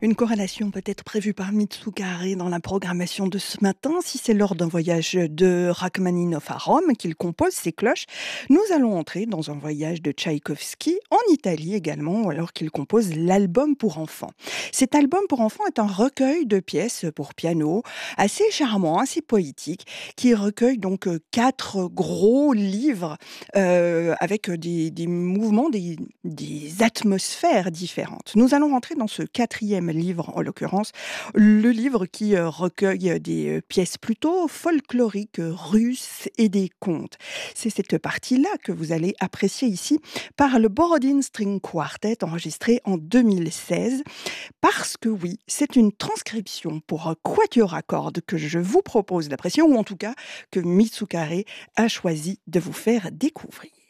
Une corrélation peut être prévue par Mitsukare dans la programmation de ce matin. Si c'est lors d'un voyage de Rachmaninov à Rome qu'il compose ces cloches, nous allons entrer dans un voyage de Tchaïkovski en Italie également, alors qu'il compose l'album pour enfants. Cet album pour enfants est un recueil de pièces pour piano, assez charmant, assez poétique, qui recueille donc 4 gros livres avec des mouvements, des atmosphères différentes. Nous allons rentrer dans ce quatrième livre, en l'occurrence, le livre qui recueille des pièces plutôt folkloriques russes et des contes. C'est cette partie-là que vous allez apprécier ici par le Borodin String Quartet enregistré en 2016 parce que oui, c'est une transcription pour un quatuor à cordes que je vous propose d'apprécier ou en tout cas que Mitsukare a choisi de vous faire découvrir.